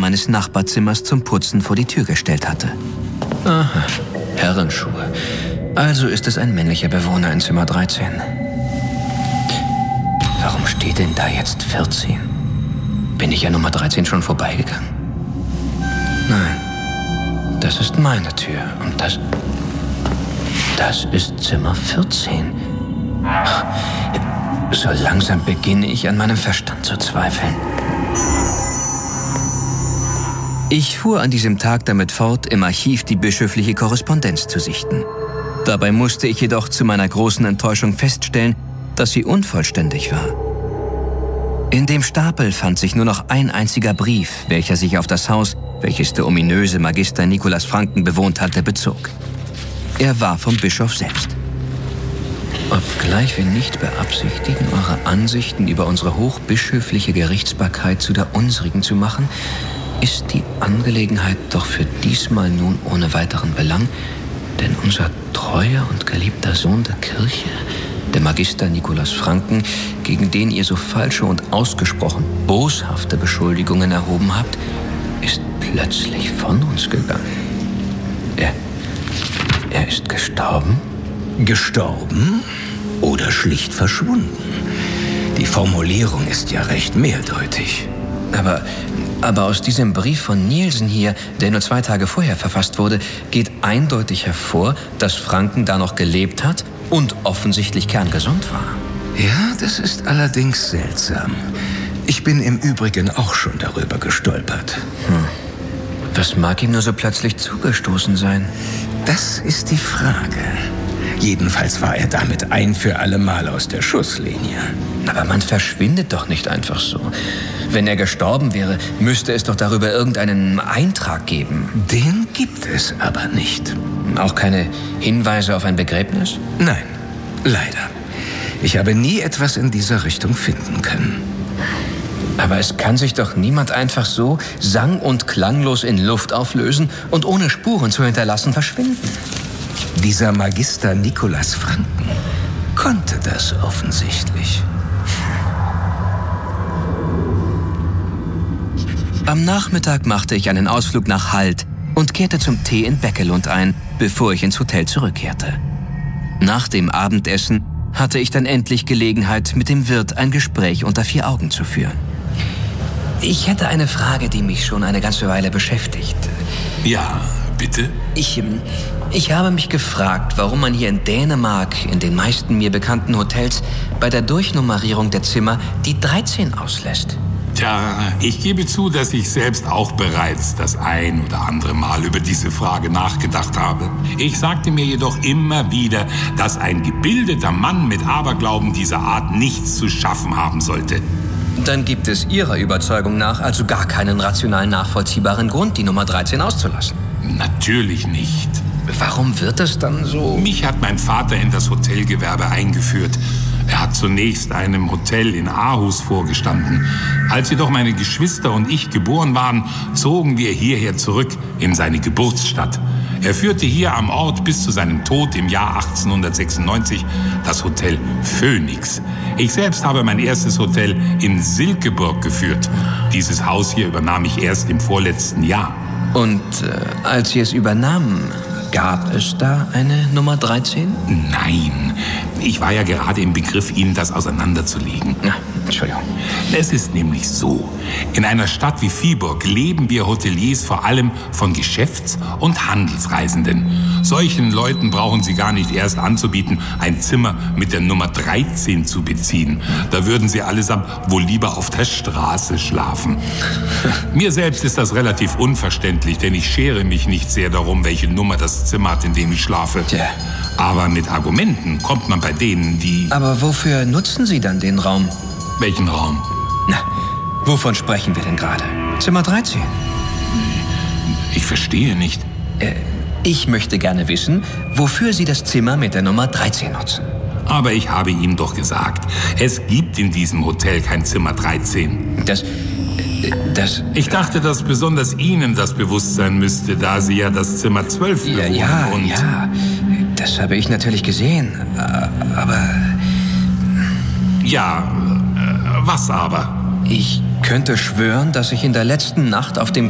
meines Nachbarzimmers zum Putzen vor die Tür gestellt hatte. Aha, Herrenschuhe. Also ist es ein männlicher Bewohner in Zimmer 13. Warum steht denn da jetzt 14? Bin ich an Nummer 13 schon vorbeigegangen? Nein, das ist meine Tür und das ist Zimmer 14. So langsam beginne ich an meinem Verstand zu zweifeln. Ich fuhr an diesem Tag damit fort, im Archiv die bischöfliche Korrespondenz zu sichten. Dabei musste ich jedoch zu meiner großen Enttäuschung feststellen, dass sie unvollständig war. In dem Stapel fand sich nur noch ein einziger Brief, welcher sich auf das Haus, welches der ominöse Magister Nicolas Franken bewohnt hatte, bezog. Er war vom Bischof selbst. Obgleich wir nicht beabsichtigen, eure Ansichten über unsere hochbischöfliche Gerichtsbarkeit zu der unsrigen zu machen, ist die Angelegenheit doch für diesmal nun ohne weiteren Belang, denn unser treuer und geliebter Sohn der Kirche, der Magister Nicolas Franken, gegen den ihr so falsche und ausgesprochen boshafte Beschuldigungen erhoben habt, ist plötzlich von uns gegangen. Er ist gestorben? Gestorben oder schlicht verschwunden? Die Formulierung ist ja recht mehrdeutig. Aber aus diesem Brief von Nielsen hier, der nur 2 Tage vorher verfasst wurde, geht eindeutig hervor, dass Franken da noch gelebt hat und offensichtlich kerngesund war. Ja, das ist allerdings seltsam. Ich bin im Übrigen auch schon darüber gestolpert. Was mag ihm nur so plötzlich zugestoßen sein? Das ist die Frage. Jedenfalls war er damit ein für alle Mal aus der Schusslinie. Aber man verschwindet doch nicht einfach so. Wenn er gestorben wäre, müsste es doch darüber irgendeinen Eintrag geben. Den gibt es aber nicht. Auch keine Hinweise auf ein Begräbnis? Nein, leider. Ich habe nie etwas in dieser Richtung finden können. Aber es kann sich doch niemand einfach so sang- und klanglos in Luft auflösen und ohne Spuren zu hinterlassen verschwinden. Dieser Magister Nicolas Franken konnte das offensichtlich. Am Nachmittag machte ich einen Ausflug nach Halt und kehrte zum Tee in Beckelund ein, bevor ich ins Hotel zurückkehrte. Nach dem Abendessen hatte ich dann endlich Gelegenheit, mit dem Wirt ein Gespräch unter 4 Augen zu führen. Ich hätte eine Frage, die mich schon eine ganze Weile beschäftigt. Ja, bitte? Ich habe mich gefragt, warum man hier in Dänemark, in den meisten mir bekannten Hotels, bei der Durchnummerierung der Zimmer die 13 auslässt. Tja, ich gebe zu, dass ich selbst auch bereits das ein oder andere Mal über diese Frage nachgedacht habe. Ich sagte mir jedoch immer wieder, dass ein gebildeter Mann mit Aberglauben dieser Art nichts zu schaffen haben sollte. Dann gibt es Ihrer Überzeugung nach also gar keinen rational nachvollziehbaren Grund, die Nummer 13 auszulassen. Natürlich nicht. Warum wird es dann so? Mich hat mein Vater in das Hotelgewerbe eingeführt. Er hat zunächst einem Hotel in Aarhus vorgestanden. Als jedoch meine Geschwister und ich geboren waren, zogen wir hierher zurück in seine Geburtsstadt. Er führte hier am Ort bis zu seinem Tod im Jahr 1896 das Hotel Phoenix. Ich selbst habe mein erstes Hotel in Silkeborg geführt. Dieses Haus hier übernahm ich erst im vorletzten Jahr. Und als Sie es übernahmen, gab es da eine Nummer 13? Nein, ich war ja gerade im Begriff, Ihnen das auseinanderzulegen. Ja, Entschuldigung. Es ist nämlich so, in einer Stadt wie Viborg leben wir Hoteliers vor allem von Geschäfts- und Handelsreisenden. Solchen Leuten brauchen Sie gar nicht erst anzubieten, ein Zimmer mit der Nummer 13 zu beziehen. Da würden Sie allesamt wohl lieber auf der Straße schlafen. Mir selbst ist das relativ unverständlich, denn ich schere mich nicht sehr darum, welche Nummer das Zimmer hat, in dem ich schlafe. Tja. Aber mit Argumenten kommt man bei denen, die... Aber wofür nutzen Sie dann den Raum? Welchen Raum? Na, wovon sprechen wir denn gerade? Zimmer 13? Ich verstehe nicht. Ich möchte gerne wissen, wofür Sie das Zimmer mit der Nummer 13 nutzen. Aber ich habe Ihnen doch gesagt, es gibt in diesem Hotel kein Zimmer 13. Ich dachte, dass besonders Ihnen das bewusst sein müsste, da Sie ja das Zimmer 12 bewohnen. Ja, das habe ich natürlich gesehen, aber... Ja, was aber? Ich könnte schwören, dass ich in der letzten Nacht auf dem